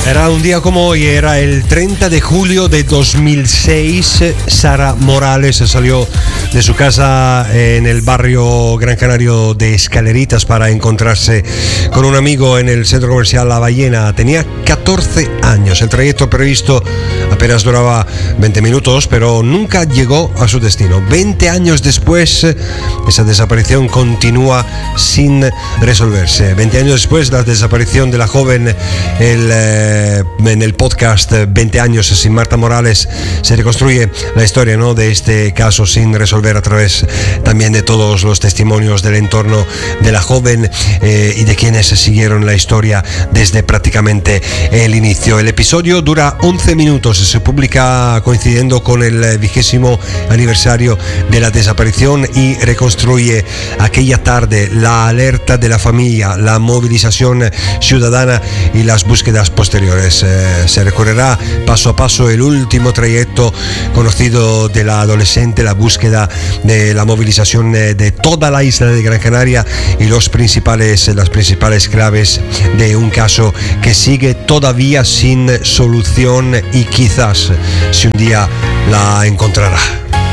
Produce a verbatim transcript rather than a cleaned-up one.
Era un día como hoy, era el treinta de julio de dos mil seis. Sara Morales salió de su casa en el barrio Gran Canario de Escaleritas para encontrarse con un amigo en el centro comercial La Ballena. Tenía catorce años. El trayecto previsto apenas duraba veinte minutos, pero nunca llegó a su destino. veinte años después, esa desaparición continúa sin resolverse. veinte años después, la desaparición de la joven, el eh, en el podcast veinte años sin Marta Morales, se reconstruye la historia, ¿no?, de este caso sin resolver a través también de todos los testimonios del entorno de la joven eh, y de quienes siguieron la historia desde prácticamente el inicio. El episodio dura once minutos, se publica coincidiendo con el vigésimo aniversario de la desaparición y reconstruye aquella tarde, la alerta de la familia, la movilización ciudadana y las búsquedas posteriores. Eh, se recorrerá paso a paso el último trayecto conocido de la adolescente, la búsqueda de la movilización de, de toda la isla de Gran Canaria y los principales, las principales claves de un caso que sigue todavía sin solución y quizás si un día la encontrará.